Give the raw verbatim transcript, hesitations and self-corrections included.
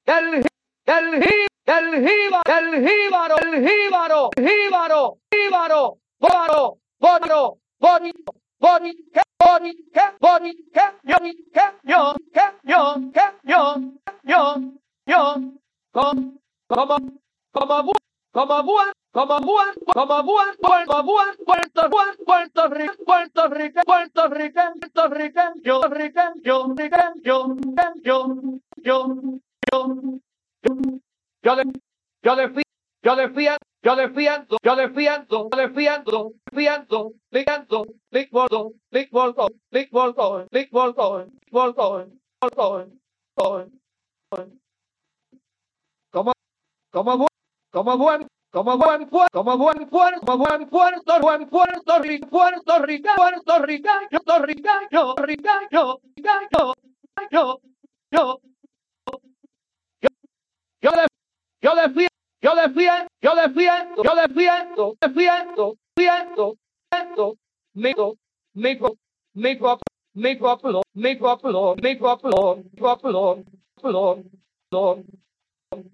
el, el, jí- el jíbaro, el jíbaro, el jíbaro, jíbaro, jíbaro, boro, boro, bori, bori, que, bori, que, bori, que, yo, que, yo, que, yo, que, yo, yo, yo, como, como, como, bu- como buen, como buen, como buen, como buen, Puerto, buen, Puerto Rico, Puerto Rico, Puerto Rico, Puerto Rico, yo, Rico, yo, Rico, yo, yo, yo, yo, yo le, yo defiendo, yo defiendo, yo defiendo, yo defiendo, yo defiendo, defiendo, ligando, lig volto, lig volto, lig volto, lig volto, volto, volto, como, como buen, como buen, como buen, pu- como buen puerto, como buen puerto, buen Puerto Rico, Puerto Rico, Puerto Rico, Puerto Rico, yo, Rico, yo, yo, yo, yo, yo le, yo defiendo, yo defiendo, yo defiendo, yo defiendo, defiendo, defiendo, defiendo, micro, micro, micro, micro, micro, micro, micro, micro, micro, micro,